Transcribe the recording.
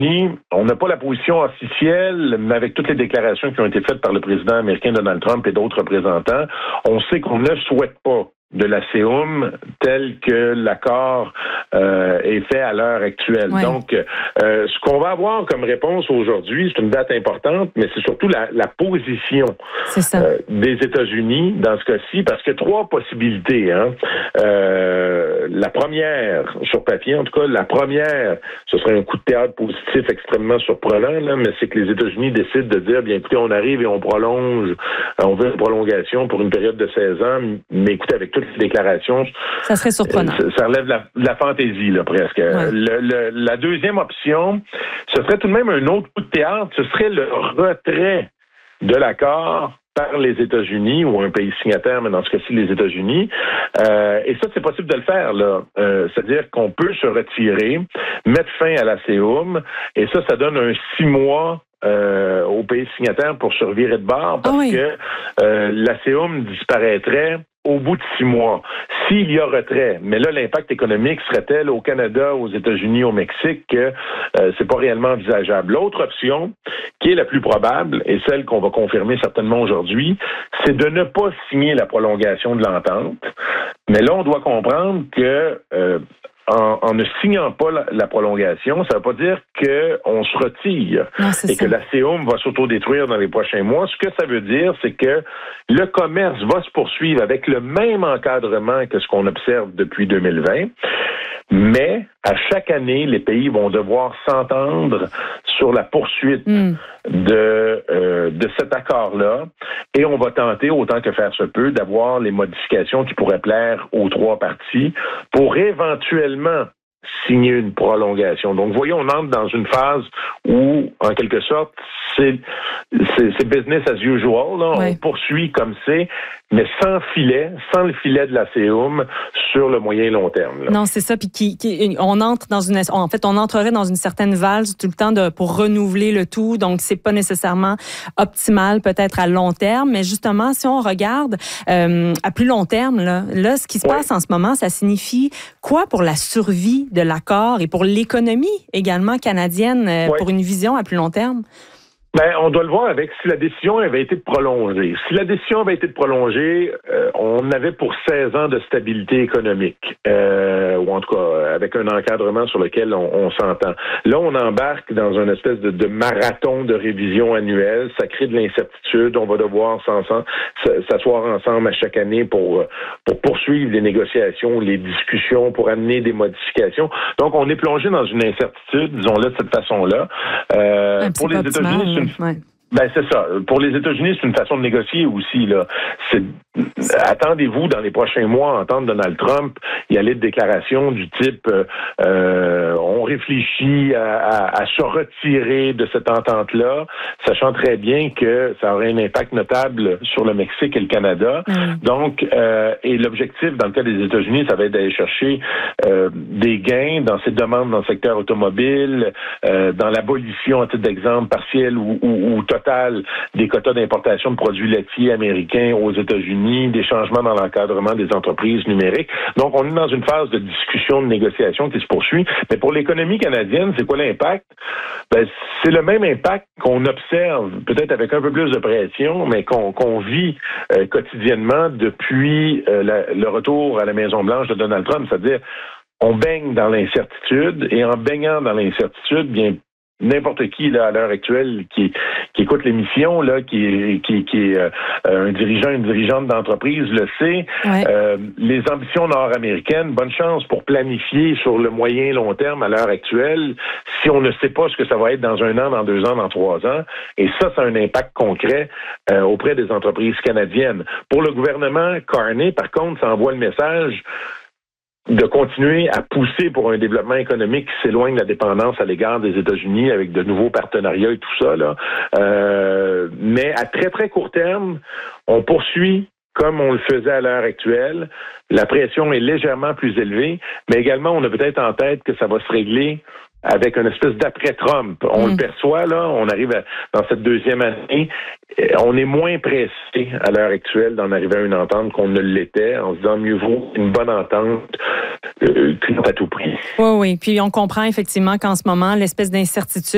on n'a pas la position officielle, mais avec toutes les déclarations qui ont été faites par le président américain Donald Trump et d'autres représentants, on sait qu'on ne souhaite pas de la CEUM tel que l'accord est fait à l'heure actuelle. Oui. Donc, ce qu'on va avoir comme réponse aujourd'hui, c'est une date importante, mais c'est surtout la position des États-Unis dans ce cas-ci, parce que 3 possibilités. La première, sur papier en tout cas, ce serait un coup de théâtre positif extrêmement surprenant, là, mais c'est que les États-Unis décident de dire, bien écoutez, on arrive et on prolonge, on veut une prolongation pour une période de 16 ans, mais écoutez, avec toutes les déclarations, ça serait surprenant. Ça relève de la fantaisie, là, presque. Ouais. La deuxième option, ce serait tout de même un autre coup de théâtre, ce serait le retrait de l'accord par les États-Unis ou un pays signataire, mais dans ce cas-ci, les États-Unis. Et ça, c'est possible de le faire, là. C'est-à-dire qu'on peut se retirer, mettre fin à la CEUM, et ça donne un 6 mois aux pays signataires pour se revirer de bord, parce que la CEUM disparaîtrait au bout de 6 mois. S'il y a retrait, mais là, l'impact économique serait tel au Canada, aux États-Unis, au Mexique, que c'est pas réellement envisageable. L'autre option, qui est la plus probable, et celle qu'on va confirmer certainement aujourd'hui, c'est de ne pas signer la prolongation de l'entente. Mais là, on doit comprendre que en ne signant pas la prolongation, ça ne veut pas dire qu'on se retire et que la CEUM va s'autodétruire dans les prochains mois. Ce que ça veut dire, c'est que le commerce va se poursuivre avec le même encadrement que ce qu'on observe depuis 2020, mais à chaque année, les pays vont devoir s'entendre sur la poursuite de cet accord-là, et on va tenter, autant que faire se peut, d'avoir les modifications qui pourraient plaire aux 3 parties pour éventuellement signer une prolongation. Donc, voyons, on entre dans une phase où, en quelque sorte, c'est business as usual. Là. On poursuit comme c'est, mais sans le filet de la CEUM sur le moyen et long terme. Là. Non, c'est ça. Puis on entrerait dans une certaine valse tout le temps pour renouveler le tout. Donc, c'est pas nécessairement optimal peut-être à long terme, mais justement, si on regarde à plus long terme, là, ce qui se passe en ce moment, ça signifie quoi pour la survie de l'accord et pour l'économie également canadienne pour une vision à plus long terme? Ben, on doit le voir avec si la décision avait été prolongée. Si la décision avait été prolongée, on avait pour 16 ans de stabilité économique, ou en tout cas avec un encadrement sur lequel on s'entend. Là, on embarque dans une espèce de marathon de révision annuelle. Ça crée de l'incertitude. On va devoir s'asseoir ensemble à chaque année pour poursuivre les négociations, les discussions, pour amener des modifications. Donc, on est plongé dans une incertitude, disons-le de cette façon-là. Pour les États-Unis, ben c'est ça. Pour les États-Unis, c'est une façon de négocier aussi. Là. Attendez-vous dans les prochains mois à entendre Donald Trump y aller de déclarations du type on réfléchit à se retirer de cette entente-là, sachant très bien que ça aurait un impact notable sur le Mexique et le Canada. Donc, et l'objectif dans le cas des États-Unis, ça va être d'aller chercher des gains dans ces demandes dans le secteur automobile, dans l'abolition, à titre d'exemple, partielle ou totale des quotas d'importation de produits laitiers américains aux États-Unis, des changements dans l'encadrement des entreprises numériques. Donc, on est dans une phase de discussion, de négociation qui se poursuit. Mais pour l'économie canadienne, c'est quoi l'impact? Ben, c'est le même impact qu'on observe, peut-être avec un peu plus de pression, mais qu'on vit quotidiennement depuis le retour à la Maison-Blanche de Donald Trump. C'est-à-dire, on baigne dans l'incertitude, et en baignant dans l'incertitude, bien n'importe qui là à l'heure actuelle qui écoute l'émission là, qui est un dirigeant, une dirigeante d'entreprise le sait. Les ambitions nord-américaines, bonne chance pour planifier sur le moyen et long terme à l'heure actuelle si on ne sait pas ce que ça va être dans 1 an, dans 2 ans, dans 3 ans. Et ça a un impact concret auprès des entreprises canadiennes. Pour le gouvernement Carney, par contre, ça envoie le message de continuer à pousser pour un développement économique qui s'éloigne de la dépendance à l'égard des États-Unis avec de nouveaux partenariats et tout ça, là. Mais à très, très court terme, on poursuit comme on le faisait à l'heure actuelle. La pression est légèrement plus élevée, mais également, on a peut-être en tête que ça va se régler avec une espèce d'après-Trump. On le perçoit, là, on arrive dans cette 2e année, on est moins pressé à l'heure actuelle d'en arriver à une entente qu'on ne l'était, en se disant mieux vaut une bonne entente qu'une à tout prix. Oui. Puis on comprend effectivement qu'en ce moment, l'espèce d'incertitude